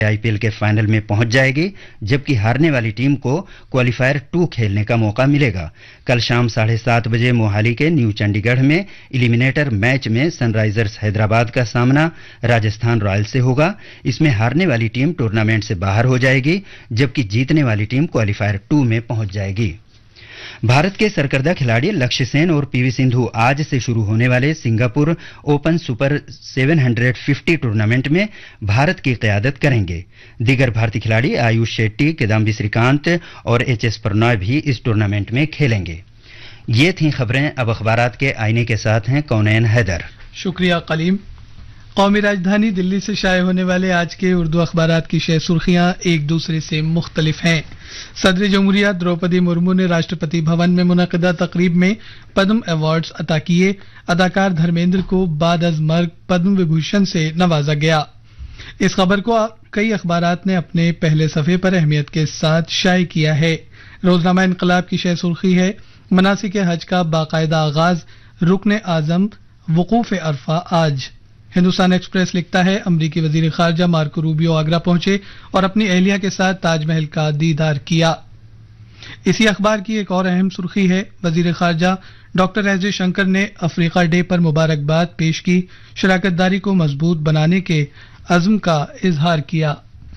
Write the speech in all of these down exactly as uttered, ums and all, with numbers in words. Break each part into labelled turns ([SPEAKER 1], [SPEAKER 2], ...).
[SPEAKER 1] I P L के final में पहुंच जाएगी, जबकि हारने वाली टीम को क्वालीफायर टू खेलने का मौका मिलेगा। कल शाम साढ़े सात बजे मोहाली के न्यू चंडीगढ़ में एलिमिनेटर मैच में सनराइजर्स हैदराबाद का सामना राजस्थान रॉयल्स से होगा। इसमें हारने वाली टीम टूर्नामेंट से बाहर हो जाएगी, जबकि जीतने वाली टीम क्वालीफायर टू में पहुंच जाएगी। भारत के सरकर्दा खिलाड़ी लक्ष्य सेन और पीवी सिंधु आज से शुरू होने वाले सिंगापुर ओपन सुपर सात सौ पचास टूर्नामेंट में भारत की क़यादत करेंगे। दीगर भारतीय खिलाड़ी आयुष शेट्टी, किदाम्बी श्रीकांत और एच एस प्रणॉय भी इस टूर्नामेंट में खेलेंगे। ये थीं खबरें। अब अखबारात के आईने के साथ हैं कौनैन हैदर।
[SPEAKER 2] शुक्रिया कलीम। कौमी राजधानी दिल्ली से शाये होने वाले आज के उर्दू अखबारात की शय सुर्खियां एक दूसरे से मुख्तलिफ हैं। सदर जमहूरिया द्रौपदी मुर्मू ने राष्ट्रपति भवन में मुनक़दा तकरीब में पद्म अवार्ड्स अता किए। अदाकार धर्मेंद्र को बाद अज मर्ग पद्म विभूषण से नवाजा गया। इस खबर को कई अखबारात ने अपने पहले सफ़े पर अहमियत के साथ शाये किया है। रोजनामा इनकलाब की शय सुर्खी है, मनासिक हज का बाकायदा आगाज, रुकन आजम वकूफ अरफा आज। हिंदुस्तान एक्सप्रेस लिखता है, अमरीकी वजीर खारजा मार्को रूबियो आगरा पहुंचे और अपनी अहलिया के साथ ताजमहल का दीदार किया। इसी अखबार की एक और अहम सुर्खी है, वजीर खारजा डॉक्टर एस जयशंकर ने अफ्रीका डे पर मुबारकबाद पेश की, शराकतदारी को मजबूत बनाने के अज़्म का इजहार किया।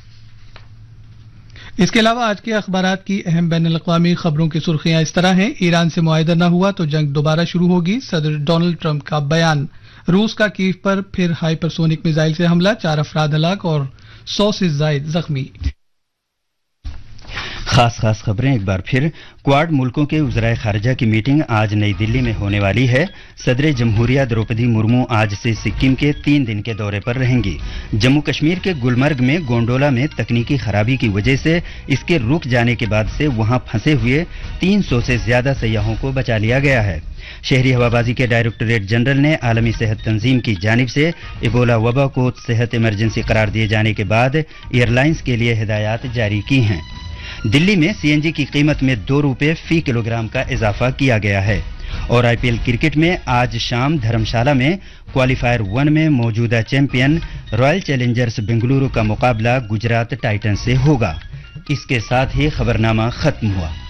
[SPEAKER 2] इसके अलावा आज के अखबारात की अहम बैनुल-अक़वामी खबरों की सुर्खियां इस तरह हैं। ईरान से मुआहिदा न हुआ तो जंग दोबारा शुरू होगी, सदर डोनाल्ड ट्रंप का बयान। रूस का कीव पर फिर हाइपरसोनिक मिसाइल से हमला, चार अफराद हलाक और सौ से जायद जख्मी।
[SPEAKER 1] खास खास खबरें एक बार फिर। क्वाड मुल्कों के वज़राए खारजा की मीटिंग आज नई दिल्ली में होने वाली है। सदर जमहूरिया द्रौपदी मुर्मू आज से सिक्किम के तीन दिन के दौरे पर रहेंगी। जम्मू कश्मीर के गुलमर्ग में गोंडोला में तकनीकी खराबी की वजह से इसके रुक जाने के बाद से वहां फंसे हुए तीन सौ से ज्यादा सयाहों को बचा लिया गया है। शहरी हवाबाजी के डायरेक्टोरेट जनरल ने आलमी सेहत तंजीम की जानिब से इबोला वबा को सेहत इमरजेंसी करार दिए जाने के बाद एयरलाइंस के लिए हिदायत जारी की हैं। दिल्ली में सी एन जी की कीमत में दो रुपये फी किलोग्राम का इजाफा किया गया है। और आई पी एल क्रिकेट में आज शाम धर्मशाला में क्वालीफायर वन में मौजूदा चैंपियन रॉयल चैलेंजर्स बेंगलुरु का मुकाबला गुजरात टाइटंस से होगा। इसके साथ ही खबरनामा खत्म हुआ।